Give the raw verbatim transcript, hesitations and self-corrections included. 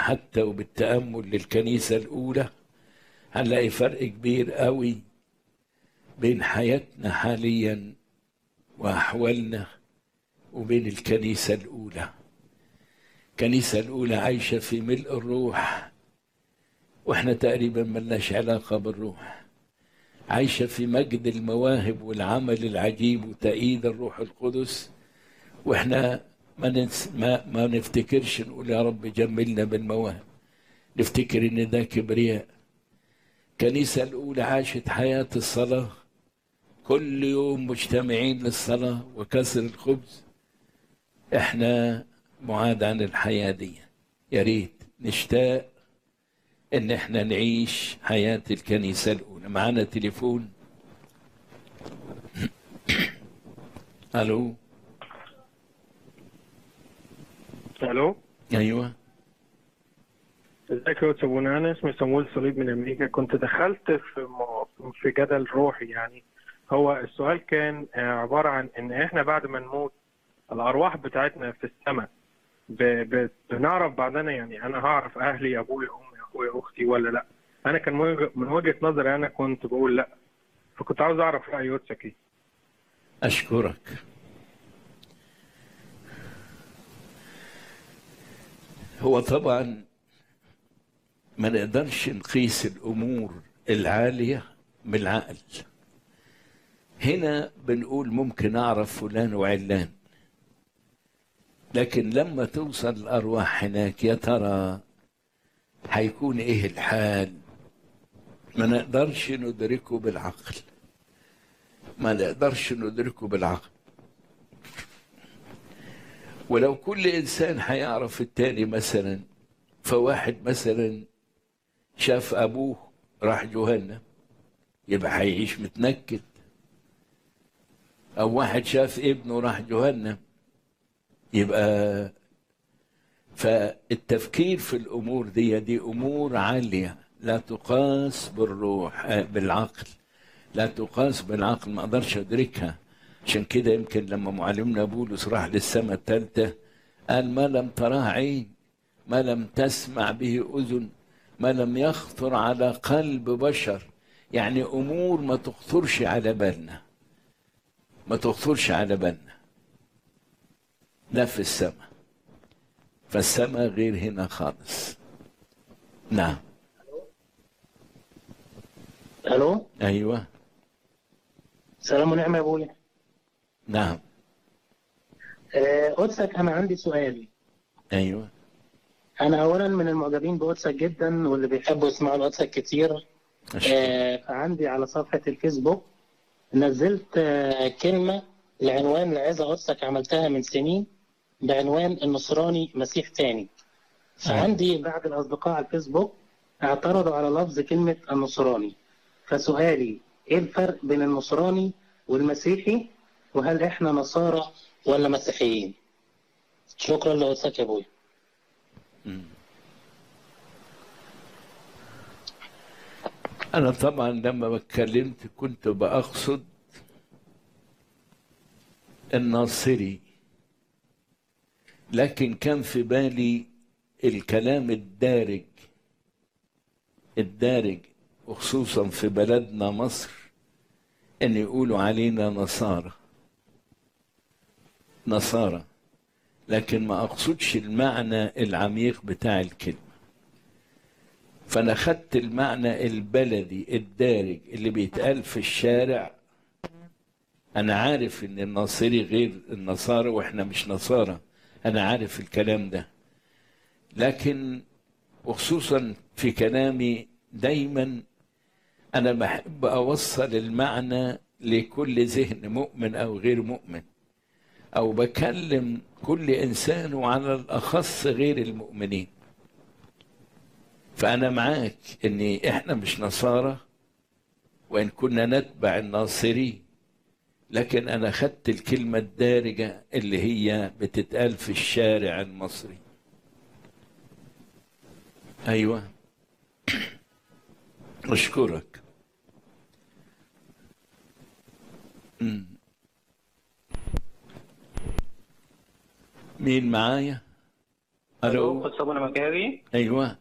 حتى وبالتأمل للكنيسة الأولى هنلاقي فرق كبير قوي بين حياتنا حاليا وأحوالنا وبين الكنيسة الأولى. الكنيسة الأولى عايشة في ملء الروح، وإحنا تقريبا ملناش علاقة بالروح. عايشة في مجد المواهب والعمل العجيب وتأييد الروح القدس، وإحنا ما, ننس ما, ما نفتكرش نقول يا رب جملنا بالمواهب، نفتكر إن ده كبرياء. الكنيسة الأولى عاشت حياة الصلاة، كل يوم مجتمعين للصلاة وكسر الخبز. إحنا معاد عن الحياة دي. يا ريت نشتاق إن إحنا نعيش حياة الكنيسة الأولى. معانا تليفون. ألو. الو. أيوة. ازيك يا استاذ ابونا؟ انا اسمي صمويل صليب من امريكا. كنت دخلت في مو... في جدل روحي يعني. هو السؤال كان عباره عن ان احنا بعد ما نموت الارواح بتاعتنا في السماء ب... ب... بنعرف بعدنا، يعني انا هعرف اهلي، ابويا، امي، اخويا، اختي، ولا لا؟ انا كان من وجهه نظري انا كنت بقول لا، فكنت عاوز اعرف راي يوتسك ايه. أشكرك. هو طبعا ما نقدرش نقيس الأمور العالية بالعقل. هنا بنقول ممكن أعرف فلان وعلان، لكن لما توصل الأرواح هناك يا ترى هيكون إيه الحال؟ ما نقدرش ندركه بالعقل، ما نقدرش ندركه بالعقل. ولو كل إنسان هيعرف التاني، مثلا فواحد مثلا شاف أبوه راح جهنم يبقى هيعيش متنكد، أو واحد شاف ابنه راح جهنم يبقى. فالتفكير في الأمور دي دي أمور عالية لا تقاس بالروح بالعقل، لا تقاس بالعقل، ما أقدرش أدركها. عشان كده يمكن لما معلمنا بولس راح للسماء الثالثة قال ما لم تراه عين، ما لم تسمع به أذن، ما لم يخطر على قلب بشر. يعني أمور ما تخطرش على بالنا، ما تخطرش على بالنا، لا في السماء. فالسماء غير هنا خالص. نعم. الو. أيوة. سلام ونعمه يا ابويا. نعم. آه، قدسك انا عندي سؤال. أيوة. انا اولا من المعجبين بقدسك جدا واللي بيحبوا يسمعوا قدسك كتير. أشكر. آه، فعندي على صفحه الفيسبوك نزلت آه، كلمه لعنوان لعظه قدسك عملتها من سنين بعنوان النصراني مسيح تاني. أيوة. فعندي بعض الاصدقاء على الفيسبوك اعترضوا على لفظ كلمه النصراني. فسؤالي ايه الفرق بين النصراني والمسيحي؟ وهل احنا نصارى ولا مسيحيين؟ شكرا لوقتك يا ابوي. أنا طبعا لما اتكلمت كنت بأقصد الناصري، لكن كان في بالي الكلام الدارج الدارج وخصوصا في بلدنا مصر ان يقولوا علينا نصارى نصارى لكن ما اقصدش المعنى العميق بتاع الكلمة. فانا خدت المعنى البلدي الدارج اللي بيتقال في الشارع. انا عارف ان الناصري غير النصارى واحنا مش نصارى، انا عارف الكلام ده، لكن وخصوصا في كلامي دايما أنا بحب أوصل المعنى لكل ذهن مؤمن أو غير مؤمن، أو بكلم كل إنسان وعلى الأخص غير المؤمنين. فأنا معاك إن إحنا مش نصارى وإن كنا نتبع الناصري، لكن أنا خدت الكلمة الدارجة اللي هي بتتقال في الشارع المصري. أيوة. أشكرك. مم. مين معايا؟ الو. قدس ابونا مكاري. ايوه.